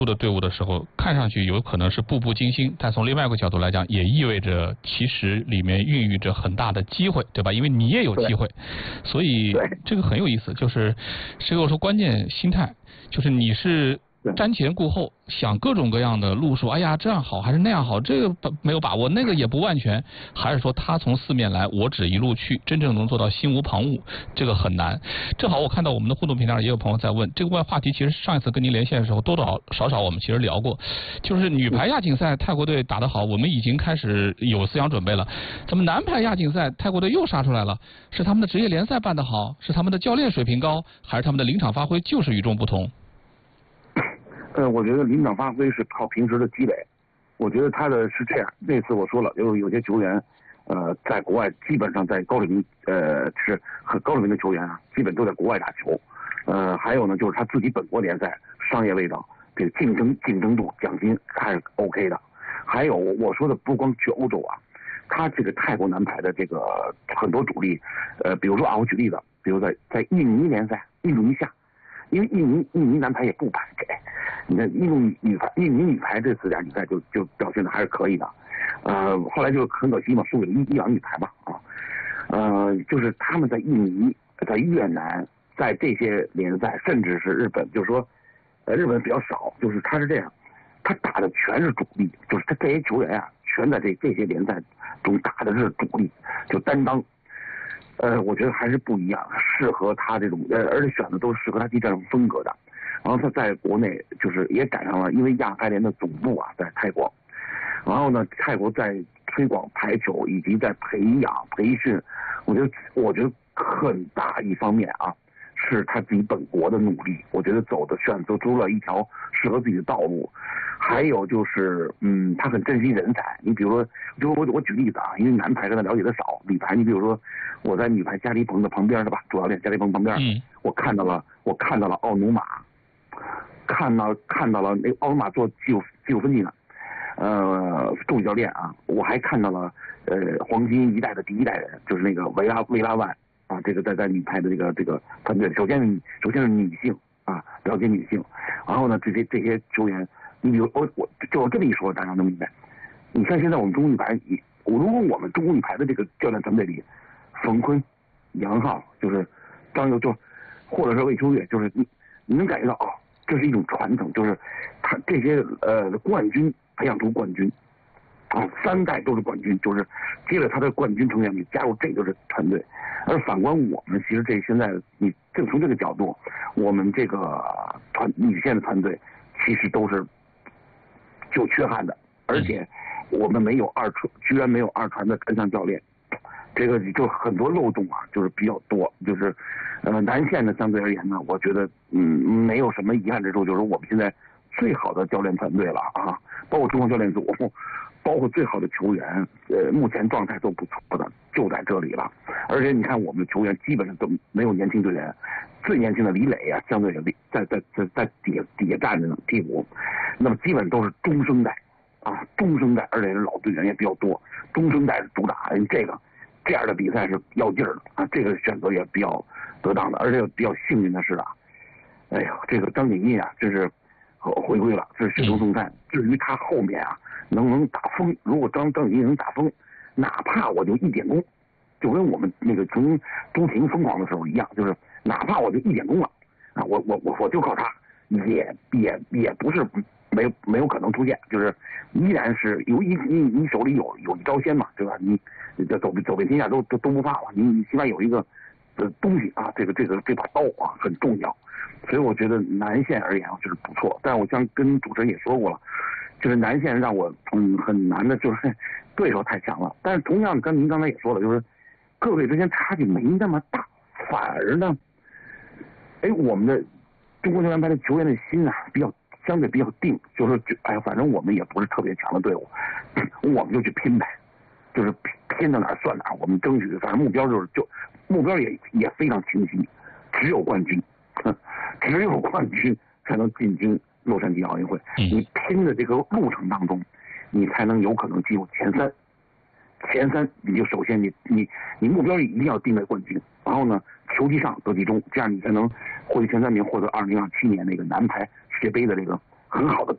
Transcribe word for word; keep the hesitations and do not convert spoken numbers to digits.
的队伍的时候，看上去有可能是步步惊心，但从另外一个角度来讲，也意味着其实里面孕育着很大的机会，对吧？因为你也有机会，所以这个很有意思，就是这个我说关键心态，就是你是瞻前顾后，想各种各样的路数，哎呀这样好还是那样好，这个没有把握，那个也不万全，还是说他从四面来，我只一路去，真正能做到心无旁骛，这个很难。正好我看到我们的互动平台上也有朋友在问这个话题，其实上一次跟您连线的时候多多少少我们其实聊过，就是女排亚锦赛泰国队打得好，我们已经开始有思想准备了，怎么男排亚锦赛泰国队又杀出来了？是他们的职业联赛办得好，是他们的教练水平高，还是他们的临场发挥就是与众不同？ 呃，我觉得临场发挥是靠平时的积累。我觉得他的是这样，那次我说了，有有些球员，呃，在国外基本上在高水平，呃，是很高水平的球员啊，基本都在国外打球。呃，还有呢，就是他自己本国联赛商业味道，这个竞争竞争度、奖金还是 OK 的。还有我说的不光去欧洲啊，他这个泰国男排的这个很多主力，呃，比如说啊，我举例子，比如在在印尼联赛、印度尼西亚。因为印尼印尼男排也不排给，你看印度女排印尼女排这次亚锦赛就就表现的还是可以的，呃，后来就很可惜嘛，输给了伊伊朗女排嘛啊，呃，就是他们在印尼、在越南、在这些联赛，甚至是日本，就是说，呃，日本比较少，就是他是这样，他打的全是主力，就是他这些球员啊，全在这这些联赛中打的是主力，就担当。呃，我觉得还是不一样，适合他这种，呃，而且选的都是适合他技战术风格的。然后他在国内就是也赶上了，因为亚排联的总部啊在泰国，然后呢，泰国在推广排球以及在培养培训，我觉得我觉得很大一方面啊，是他自己本国的努力，我觉得走的选择出了一条适合自己的道路。还有就是，嗯，他很珍惜人才。你比如说，就我我举例子啊，因为男排跟他了解的少，女排你比如说，我在女排加利鹏的旁边的吧，主教练加利鹏旁边，嗯，我看到了，我看到了奥努马，看到看到了那个奥努马做技术技术分析呢，呃，助理教练啊，我还看到了呃黄金一代的第一代人，就是那个维拉维拉万啊，这个在在女排的这个这个团队，首先是首先是女性啊，了解女性，然后呢这些这些球员。你比如我我就我这么一说，大家能明白。你看现在我们中国女排，如果我们中国女排的这个教练团队里，冯坤、杨浩，就是张佑，就或者是魏秋月，就是你你能感觉到哦，这是一种传承，就是他这些呃冠军培养出冠军，啊，三代都是冠军，就是接着他的冠军成员你加入这就是团队。而反观我们，其实这现在你正从这个角度，我们这个团女线的团队其实都是。就缺憾的，而且我们没有二传，居然没有二传的跟上教练，这个就很多漏洞啊，就是比较多。就是，呃，南线呢相对而言呢，我觉得嗯没有什么遗憾之处，就是我们现在最好的教练团队了啊，包括中国教练组，包括最好的球员，呃，目前状态都不错的，就在这里了。而且你看我们的球员基本上都没有年轻队员。最年轻的李磊啊，相对在在在在底下底下站着呢，替补，那么基本都是中生代，啊，中生代，而且是老队员也比较多，中生代主打，这个这样的比赛是要劲儿的啊，这个选择也比较得当的，而且比较幸运的是啊，哎呦，这个张景毅啊，这是回归了，这是雪中送炭。至于他后面啊，能不能打风，如果张张景毅能打风，哪怕我就一点攻，就跟我们那个从都平疯狂的时候一样，就是。哪怕我就一点攻了，啊，我我我我就靠他，也也也不是没有没有可能出现，就是依然是有一你你手里有有一招先嘛，对吧？你这走走遍天下都都都不怕了，你你起码有一个呃东西啊，这个这个这把刀啊很重要，所以我觉得南线而言就是不错，但是我像跟主持人也说过了，就是南线让我嗯很难的，就是对手太强了，但是同样跟您刚才也说了，就是各队之间差距没那么大，反而呢。哎，我们的中国球员排的球员的心啊，比较相对比较定，就是说，哎呀，反正我们也不是特别强的队伍，我们就去拼呗，就是拼到哪儿算哪儿，我们争取，反正目标就是就目标也也非常清晰，只有冠军，只有冠军才能进军洛杉矶奥运会。你拼的这个路程当中，你才能有可能进入前三。前三，你就首先你你你目标一定要定在冠军，然后呢，球技上得集中，这样你才能获得前三名，获得二零二七年那个男排世界杯的这个很好的